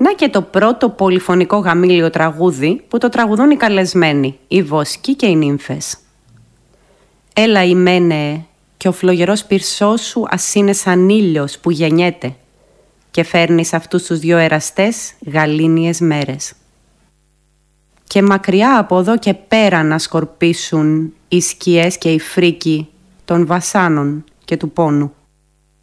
Να και το πρώτο πολυφωνικό γαμήλιο τραγούδι που το τραγουδούν οι καλεσμένοι, οι βοσκοί και οι νύμφες. Έλα ημένε και ο φλογερός πυρσός σου ας είναι σαν ήλιος που γεννιέται και φέρνει σε αυτούς τους δυο εραστές γαλήνιες μέρες. Και μακριά από εδώ και πέρα να σκορπίσουν οι σκιές και οι φρίκοι των βασάνων και του πόνου.